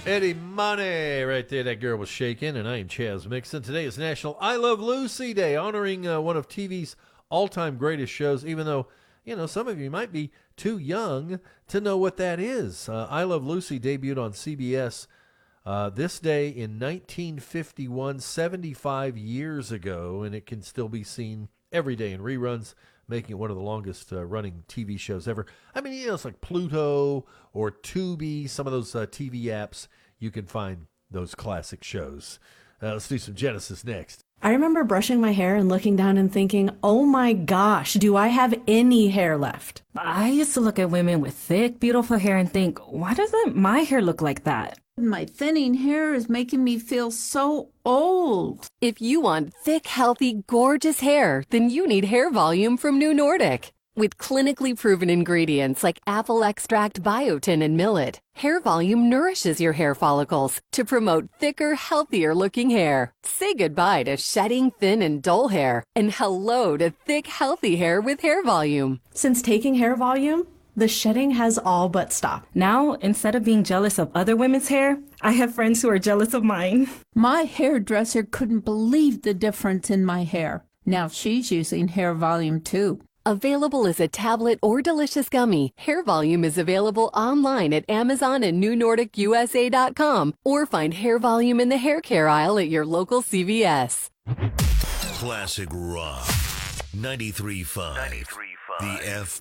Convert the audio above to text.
Eddie Money right there. That girl was shaking, and I am Chaz Mixon. Today is National I Love Lucy Day, honoring one of TV's all-time greatest shows, even though, some of you might be too young to know what that is. I Love Lucy debuted on CBS this day in 1951, 75 years ago, and it can still be seen every day in reruns, making it one of the longest running TV shows ever. I mean, it's like Pluto or Tubi, some of those TV apps, you can find those classic shows. Let's do some Genesis next. I remember brushing my hair and looking down and thinking, oh my gosh, do I have any hair left? I used to look at women with thick, beautiful hair and think, why doesn't my hair look like that? My thinning hair is making me feel so old. If you want thick, healthy, gorgeous hair, then you need Hair Volume from New Nordic. With clinically proven ingredients like apple extract, biotin, and millet, Hair Volume nourishes your hair follicles to promote thicker, healthier-looking hair. Say goodbye to shedding, thin, and dull hair, and hello to thick, healthy hair with Hair Volume. Since taking Hair Volume, the shedding has all but stopped. Now, instead of being jealous of other women's hair, I have friends who are jealous of mine. My hairdresser couldn't believe the difference in my hair. Now she's using Hair Volume too. Available as a tablet or delicious gummy, Hair Volume is available online at Amazon and NewNordicUSA.com, or find Hair Volume in the hair care aisle at your local CVS. Classic Rock 93.5. The F